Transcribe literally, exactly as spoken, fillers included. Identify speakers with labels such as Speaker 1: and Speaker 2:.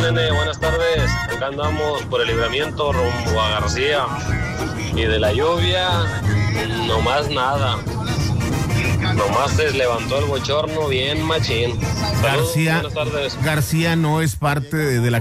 Speaker 1: Nene, buenas tardes. Acá andamos por el libramiento rumbo a García. Y de la lluvia, nomás nada. Nomás se levantó el bochorno bien machín. Saludos,
Speaker 2: García,
Speaker 1: buenas tardes.
Speaker 2: García no es parte de, de la